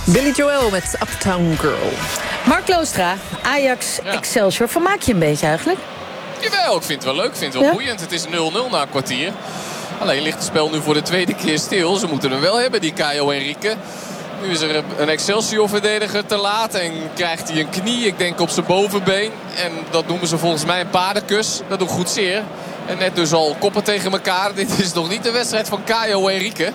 Billy Joel met Uptown Girl. Mark Loostra, Ajax, Excelsior. Vermaak je een beetje eigenlijk? Jawel, ik vind het wel leuk. Ik vind het wel boeiend. Het is 0-0 na een kwartier. Alleen ligt het spel nu voor de tweede keer stil. Ze moeten hem wel hebben, die Caio Henrique. Nu is er een Excelsior-verdediger te laat. En krijgt hij een knie, ik denk op zijn bovenbeen. En dat noemen ze volgens mij een paardenkus. Dat doet goed zeer. En net dus al koppen tegen elkaar. Dit is nog niet de wedstrijd van Caio Henrique.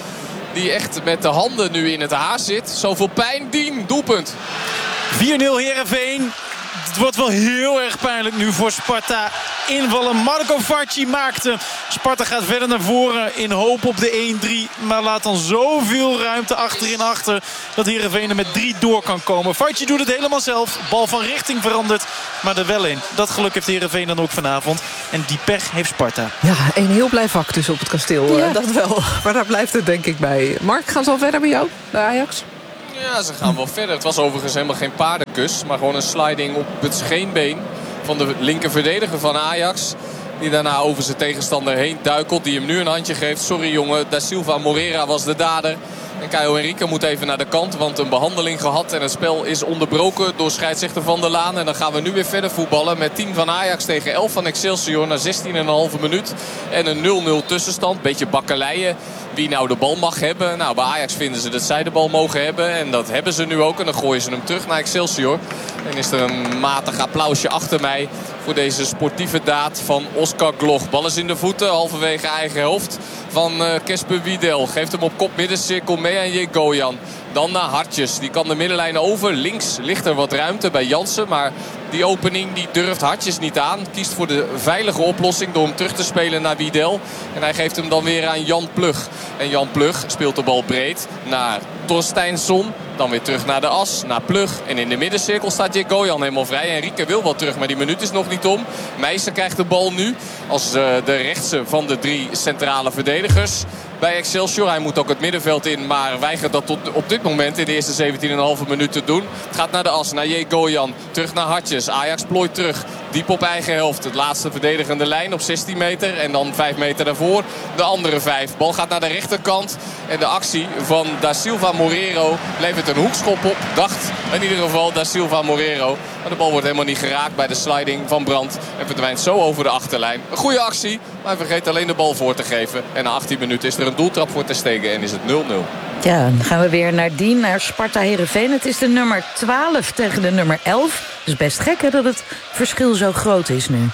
Die echt met de handen nu in het haar zit. Zoveel pijn, Dien, doelpunt. 4-0 Heerenveen. Het wordt wel heel erg pijnlijk nu voor Sparta. Invallen Marco Farci maakte. Sparta gaat verder naar voren in hoop op de 1-3. Maar laat dan zoveel ruimte achterin achter dat Heerenveen er met 3 door kan komen. Farci doet het helemaal zelf. Bal van richting verandert, maar er wel in. Dat geluk heeft Heerenveen dan ook vanavond. En die pech heeft Sparta. Ja, een heel blij vak dus op het kasteel. Ja. Dat wel. Maar daar blijft het denk ik bij. Mark, gaan ze al verder bij jou, bij Ajax? Ja, ze gaan wel verder. Het was overigens helemaal geen paardenkus. Maar gewoon een sliding op het scheenbeen van de linker verdediger van Ajax. Die daarna over zijn tegenstander heen duikelt. Die hem nu een handje geeft. Sorry jongen, Da Silva Moreira was de dader. En Caio Henrique moet even naar de kant. Want een behandeling gehad. En het spel is onderbroken door scheidsrechter Van der Laan. En dan gaan we nu weer verder voetballen. Met 10 van Ajax tegen 11 van Excelsior. Na 16,5 minuut. En een 0-0 tussenstand. Beetje bakkeleien. Wie nou de bal mag hebben. Nou, bij Ajax vinden ze dat zij de bal mogen hebben. En dat hebben ze nu ook. En dan gooien ze hem terug naar Excelsior. En is er een matig applausje achter mij voor deze sportieve daad van Oscar Gloch. Bal is in de voeten, halverwege eigen helft van Kesper Wiedel. Geeft hem op kop middencirkel mee aan Jegoyan. Dan naar Hartjes. Die kan de middenlijn over. Links ligt er wat ruimte bij Jansen. Maar die opening die durft Hartjes niet aan. Kiest voor de veilige oplossing door hem terug te spelen naar Wiedel. En hij geeft hem dan weer aan Jan Plug. En Jan Plug speelt de bal breed naar Torsteinsson. Dan weer terug naar de as, naar Plug. En in de middencirkel staat Jegoyan helemaal vrij. Henrique wil wel terug, maar die minuut is nog niet om. Meijsen krijgt de bal nu als de rechtse van de 3 centrale verdedigers bij Excelsior. Hij moet ook het middenveld in, maar weigert dat tot op dit moment in de eerste 17,5 minuut te doen. Het gaat naar de as, naar Jegoyan. Terug naar Hartjes. Ajax plooit terug. Diep op eigen helft. Het laatste verdedigende lijn op 16 meter. En dan 5 meter daarvoor de andere 5. Bal gaat naar de rechterkant. En de actie van Da Silva Moreiro levert een hoekschop op. Dacht in ieder geval Da Silva Moreiro. Maar de bal wordt helemaal niet geraakt bij de sliding van Brandt. En verdwijnt zo over de achterlijn. Een goede actie, maar hij vergeet alleen de bal voor te geven. En na 18 minuten is er een doeltrap voor Ter Stegen en is het 0-0. Ja, dan gaan we weer naar Dien, naar Sparta Heerenveen. Het is de nummer 12 tegen de nummer 11. Dus best gek hè, dat het verschil zo groot is nu.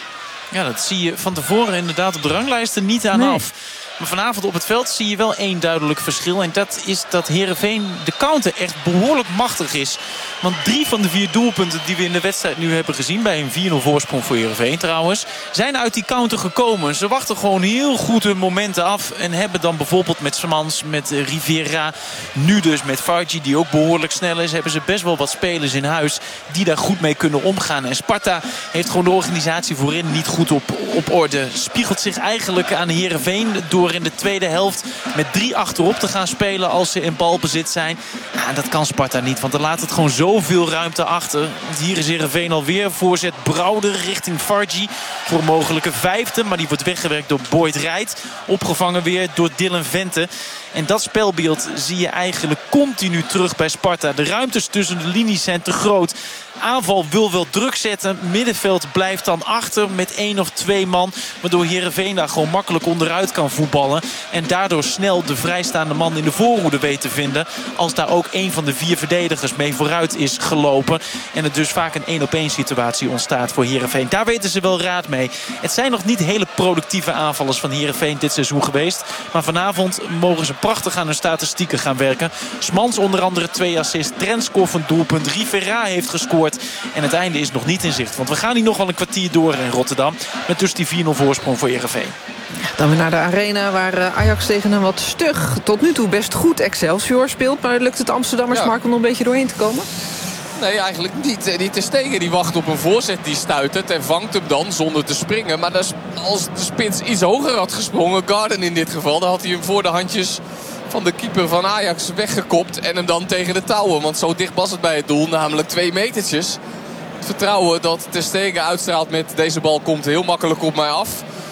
Ja, dat zie je van tevoren inderdaad op de ranglijsten niet aan af. Maar vanavond op het veld zie je wel één duidelijk verschil. En dat is dat Heerenveen de counter echt behoorlijk machtig is. Want 3 van de 4 doelpunten die we in de wedstrijd nu hebben gezien... bij een 4-0 voorsprong voor Heerenveen trouwens... zijn uit die counter gekomen. Ze wachten gewoon heel goed hun momenten af. En hebben dan bijvoorbeeld met Samans, met Rivera... nu dus met Farci, die ook behoorlijk snel is... hebben ze best wel wat spelers in huis die daar goed mee kunnen omgaan. En Sparta heeft gewoon de organisatie voorin niet goed op orde. Spiegelt zich eigenlijk aan Heerenveen... door in de tweede helft met 3 achterop te gaan spelen als ze in balbezit zijn. Ja, dat kan Sparta niet, want er laat het gewoon zoveel ruimte achter. Want hier is Heerenveen alweer. Voorzet Brouwer richting Farci voor een mogelijke 5e. Maar die wordt weggewerkt door Boyd Rijt. Opgevangen weer door Dylan Vente. En dat spelbeeld zie je eigenlijk continu terug bij Sparta. De ruimtes tussen de linies zijn te groot. Aanval wil wel druk zetten. Middenveld blijft dan achter met 1 of 2 man. Waardoor Heerenveen daar gewoon makkelijk onderuit kan voetballen. En daardoor snel de vrijstaande man in de voorhoede weet te vinden. Als daar ook 1 van de 4 verdedigers mee vooruit is gelopen. En er dus vaak een 1-op-1 situatie ontstaat voor Heerenveen. Daar weten ze wel raad mee. Het zijn nog niet hele productieve aanvallers van Heerenveen dit seizoen geweest. Maar vanavond mogen ze prachtig aan hun statistieken gaan werken. Smans onder andere 2 assists. Trenskov een doelpunt. Rivera heeft gescoord. En het einde is nog niet in zicht. Want we gaan hier nog wel een kwartier door in Rotterdam. Met dus die 4-0 voorsprong voor Heerenveen. Dan weer naar de arena waar Ajax tegen een wat stug, tot nu toe best goed Excelsior speelt. Maar lukt het Amsterdammers Mark om er een beetje doorheen te komen? Nee, eigenlijk niet. Die Ter Stegen die wacht op een voorzet, die stuitert en vangt hem dan zonder te springen. Maar als de spits iets hoger had gesprongen, Garden in dit geval, dan had hij hem voor de handjes van de keeper van Ajax weggekopt en hem dan tegen de touwen. Want zo dicht was het bij het doel, namelijk 2 metertjes. Het vertrouwen dat Ter Stegen uitstraalt met deze bal komt heel makkelijk op mij af.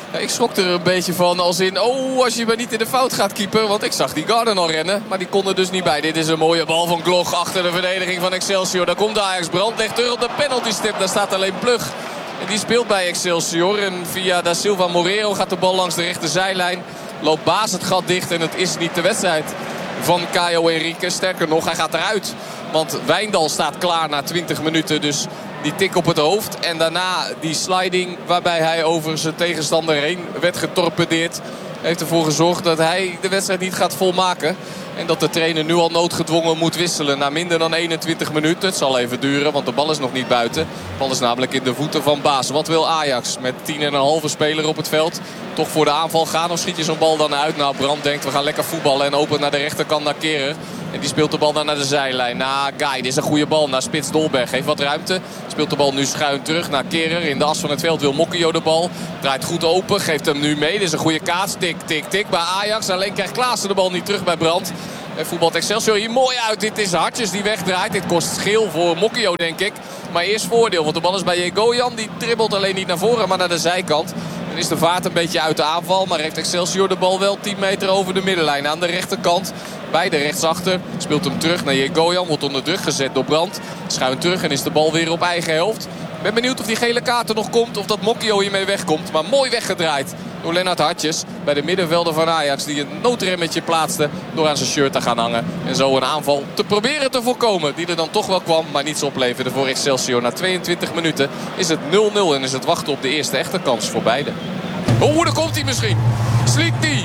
Ja, ik schrok er een beetje van als in... als je maar niet in de fout gaat keeper. Want ik zag die Garden al rennen. Maar die kon er dus niet bij. Dit is een mooie bal van Gloch achter de verdediging van Excelsior. Daar komt Ajax. Brandt legt terug op de penaltystip. Daar staat alleen Plug. En die speelt bij Excelsior. En via Da Silva Moreiro gaat de bal langs de rechterzijlijn. Loopt Baas het gat dicht. En het is niet de wedstrijd van Caio Henrique. Sterker nog, hij gaat eruit. Want Wijndal staat klaar na 20 minuten. Dus die tik op het hoofd. En daarna die sliding waarbij hij over zijn tegenstander heen werd getorpedeerd. Heeft ervoor gezorgd dat hij de wedstrijd niet gaat volmaken. En dat de trainer nu al noodgedwongen moet wisselen na minder dan 21 minuten. Het zal even duren, want de bal is nog niet buiten. De bal is namelijk in de voeten van Baas. Wat wil Ajax met 10,5 speler op het veld? Toch voor de aanval gaan of schiet je zo'n bal dan uit? Nou, Brandt denkt we gaan lekker voetballen en opent naar de rechterkant naar Kehrer. En die speelt de bal dan naar de zijlijn. Guy, dit is een goede bal naar Spits Dolberg. Heeft wat ruimte. Speelt de bal nu schuin terug naar Kehrer. In de as van het veld wil Mokio de bal. Draait goed open. Geeft hem nu mee. Dit is een goede kaats. Tik, tik, tik bij Ajax. Alleen krijgt Klaassen de bal niet terug bij Brandt. En voetbalt Excelsior hier mooi uit. Dit is Hartjes die wegdraait. Dit kost geel voor Mokio, denk ik. Maar eerst voordeel. Want de bal is bij Jegoyan. Die dribbelt alleen niet naar voren, maar naar de zijkant. Dan is de vaart een beetje uit de aanval. Maar heeft Excelsior de bal wel 10 meter over de middenlijn. Aan de rechterkant. Bij de rechtsachter. Speelt hem terug naar Jegoyan. Wordt onder druk gezet door Brandt. Schuin terug en is de bal weer op eigen helft. Ik ben benieuwd of die gele kaart er nog komt. Of dat Mokio hiermee wegkomt. Maar mooi weggedraaid door Lennart Hartjes. Bij de middenvelder van Ajax. Die een noodremmetje plaatste door aan zijn shirt te gaan hangen. En zo een aanval te proberen te voorkomen. Die er dan toch wel kwam. Maar niets opleverde voor Excelsior. Na 22 minuten is het 0-0. En is het wachten op de eerste echte kans voor beide. Daar komt hij misschien. Sliti.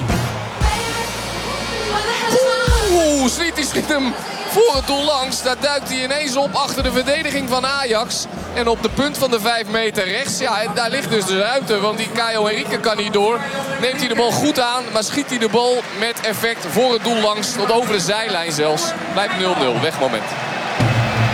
Sliti schiet hem voor het doel langs. Daar duikt hij ineens op achter de verdediging van Ajax. En op de punt van de 5 meter rechts. Ja, en daar ligt dus de ruimte. Want die Caio Henrique kan niet door. Neemt hij de bal goed aan. Maar schiet hij de bal met effect voor het doel langs. Tot over de zijlijn zelfs. Blijft 0-0. Wegmoment.